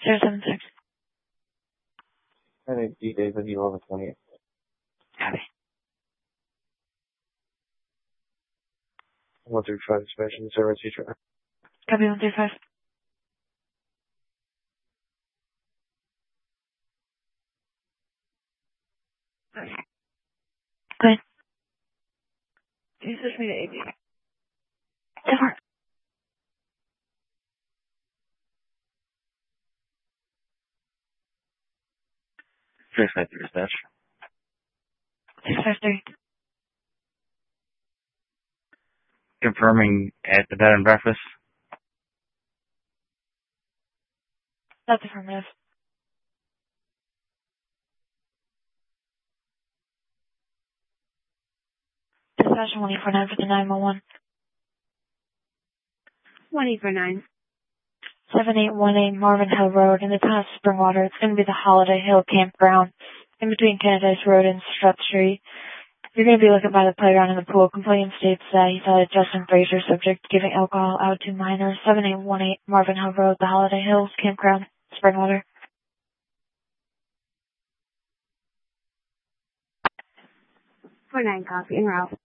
076. 10-8 days of 11/20. Copy. 135 expansion, service feature. Copy 135. Good. Can you switch me to AP? Different. First night dispatch. 653. Confirming at the bed and breakfast. That's affirmative. Dispatch 1849 for the 911. 1849. 7818 Marvin Hill Road in the town of Springwater. It's going to be the Holiday Hill Campground in between Candice Road and Strutt Street. You're going to be looking by the playground and the pool. Complaint states that he cited Justin Frazier, subject to giving alcohol out to minors. 7818 Marvin Hill Road, the Holiday Hills Campground, Springwater. 49 copy en route.